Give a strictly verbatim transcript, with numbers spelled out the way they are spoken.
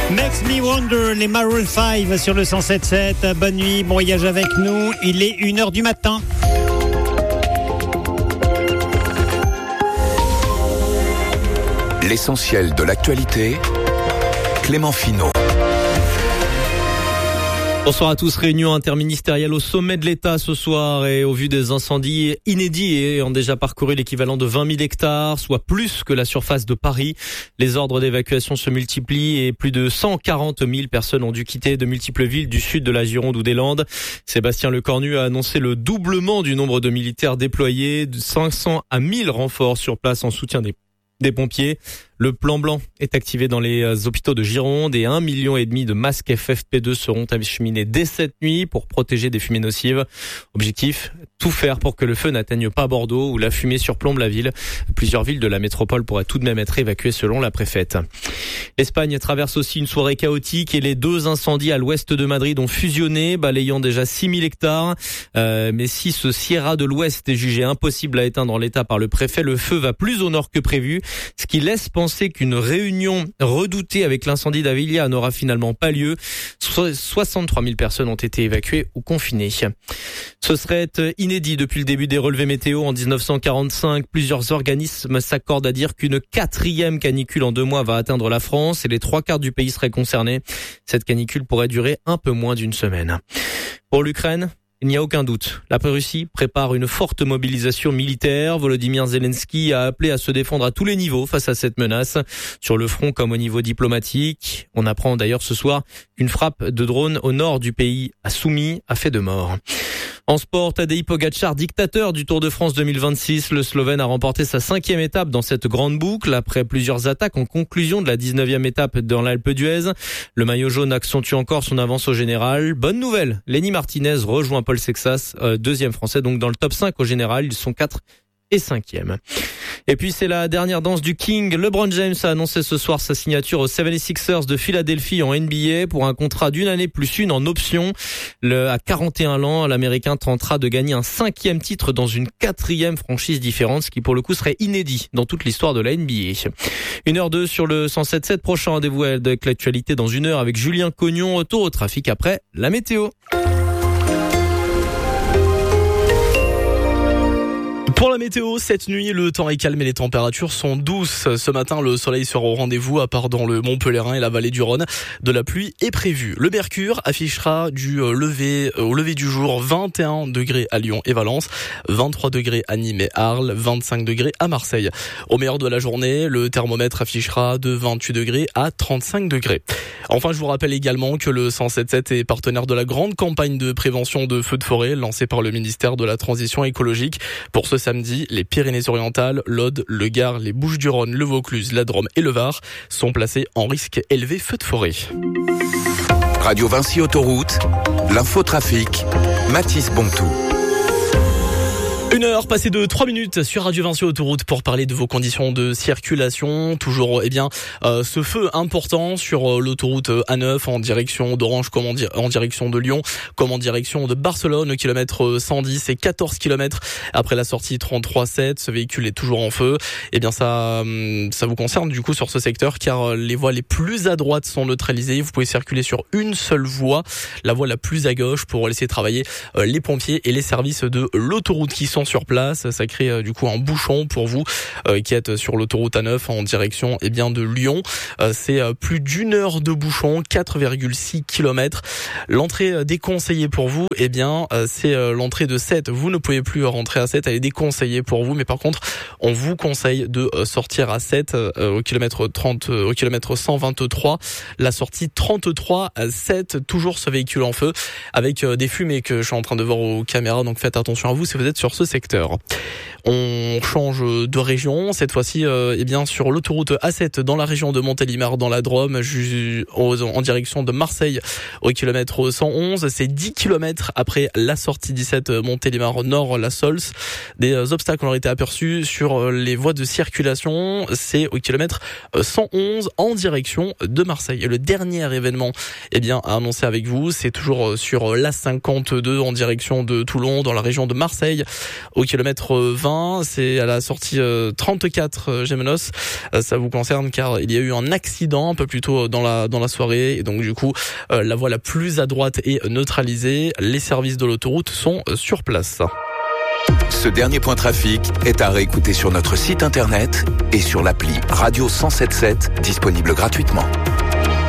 Makes Me Wonder, les Maroon five sur le cent sept sept. Bonne nuit, bon voyage avec nous. Il est une heure du matin. L'essentiel de l'actualité, Clément Finot. Bonsoir à tous, réunion interministérielle au sommet de l'État ce soir et au vu des incendies inédits et ayant déjà parcouru l'équivalent de vingt mille hectares, soit plus que la surface de Paris. Les ordres d'évacuation se multiplient et plus de cent quarante mille personnes ont dû quitter de multiples villes du sud de la Gironde ou des Landes. Sébastien Lecornu a annoncé le doublement du nombre de militaires déployés, de cinq cents à mille renforts sur place en soutien des des pompiers. Le plan blanc est activé dans les hôpitaux de Gironde et un million et demi de masques F F P deux seront acheminés dès cette nuit pour protéger des fumées nocives. Objectif, tout faire pour que le feu n'atteigne pas Bordeaux où la fumée surplombe la ville. Plusieurs villes de la métropole pourraient tout de même être évacuées selon la préfète. L'Espagne traverse aussi une soirée chaotique et les deux incendies à l'ouest de Madrid ont fusionné, balayant déjà six mille hectares. Euh, mais si ce Sierra de l'Ouest est jugé impossible à éteindre en l'état par le préfet, le feu va plus au nord que prévu, ce qui laisse penser qu'une réunion redoutée avec l'incendie d'Avilia n'aura finalement pas lieu. soixante-trois mille personnes ont été évacuées ou confinées. Ce serait inédit depuis le début des relevés météo en dix-neuf cent quarante-cinq. Plusieurs organismes s'accordent à dire qu'une quatrième canicule en deux mois va atteindre la France et les trois quarts du pays seraient concernés. Cette canicule pourrait durer un peu moins d'une semaine. Pour l'Ukraine, il n'y a aucun doute. La Russie prépare une forte mobilisation militaire. Volodymyr Zelensky a appelé à se défendre à tous les niveaux face à cette menace, sur le front comme au niveau diplomatique. On apprend d'ailleurs ce soir qu'une frappe de drone au nord du pays à Soumy a fait deux morts. En sport, Tadej Pogačar, dictateur du Tour de France deux mille vingt-six, le Slovène a remporté sa cinquième étape dans cette grande boucle après plusieurs attaques en conclusion de la dix-neuvième étape dans l'Alpe d'Huez. Le maillot jaune accentue encore son avance au général. Bonne nouvelle, Lenny Martinez rejoint Paul Sexas, euh, deuxième français donc dans le top cinq au général. Ils sont quatre et cinquième. Et puis c'est la dernière danse du King. LeBron James a annoncé ce soir sa signature aux soixante-sixers de Philadelphie en N B A pour un contrat d'une année plus une en option. Le, à quarante et un ans, l'Américain tentera de gagner un cinquième titre dans une quatrième franchise différente, ce qui pour le coup serait inédit dans toute l'histoire de la N B A. Une heure deux sur le cent sept sept, prochain rendez-vous avec l'actualité dans une heure avec Julien Cognon. Retour au trafic après la météo. Pour la météo, cette nuit, le temps est calme et les températures sont douces. Ce matin, le soleil sera au rendez-vous, à part dans le Mont Pèlerin et la vallée du Rhône. De la pluie est prévue. Le mercure affichera du lever, au lever du jour vingt et un degrés à Lyon et Valence, vingt-trois degrés à Nîmes et Arles, vingt-cinq degrés à Marseille. Au meilleur de la journée, le thermomètre affichera de vingt-huit degrés à trente-cinq degrés. Enfin, je vous rappelle également que le cent sept sept est partenaire de la grande campagne de prévention de feux de forêt lancée par le ministère de la Transition écologique. Pour ce samedi, les Pyrénées-Orientales, l'Aude, le Gard, les Bouches-du-Rhône, le Vaucluse, la Drôme et le Var sont placés en risque élevé feu de forêt. Radio Vinci Autoroute, l'infotrafic, Mathis Bontou. Une heure passée de trois minutes sur Radio Vinci Autoroute pour parler de vos conditions de circulation. Toujours, eh bien, euh, ce feu important sur euh, l'autoroute A neuf en direction d'Orange, comme en, di- en direction de Lyon, comme en direction de Barcelone, au kilomètre cent dix et quatorze kilomètres après la sortie trente-trois sept. Ce véhicule est toujours en feu. Eh bien, ça, ça vous concerne du coup sur ce secteur, car les voies les plus à droite sont neutralisées. Vous pouvez circuler sur une seule voie, la voie la plus à gauche, pour laisser travailler euh, les pompiers et les services de l'autoroute qui sont sur place. Ça crée euh, du coup un bouchon pour vous euh, qui êtes sur l'autoroute A neuf en direction eh bien de Lyon. Euh, c'est euh, plus d'une heure de bouchon, quatre virgule six kilomètres. L'entrée euh, déconseillée pour vous, eh bien euh, c'est euh, l'entrée de Sète. Vous ne pouvez plus rentrer à Sète, elle est déconseillée pour vous, mais par contre on vous conseille de euh, sortir à Sète euh, au kilomètre trente, euh, au kilomètre cent vingt-trois. La sortie trente-trois à Sète, toujours ce véhicule en feu avec euh, des fumées que je suis en train de voir aux caméras, donc faites attention à vous si vous êtes sur ce secteur. On change de région, cette fois-ci euh, eh bien sur l'autoroute A sept dans la région de Montélimar dans la Drôme, ju- en direction de Marseille au kilomètre cent onze. C'est dix kilomètres après la sortie dix-sept Montélimar Nord la Sols. Des obstacles ont été aperçus sur les voies de circulation. C'est au kilomètre cent onze en direction de Marseille. Et le dernier événement eh bien à annoncer avec vous, c'est toujours sur l'A cinquante-deux en direction de Toulon dans la région de Marseille. au kilomètre vingt. C'est à la sortie trente-quatre Gémenos. Ça vous concerne car il y a eu un accident un peu plus tôt dans la, dans la soirée. Et donc du coup, la voie la plus à droite est neutralisée. Les services de l'autoroute sont sur place. Ce dernier point trafic est à réécouter sur notre site internet et sur l'appli Radio cent soixante-dix-sept, disponible gratuitement.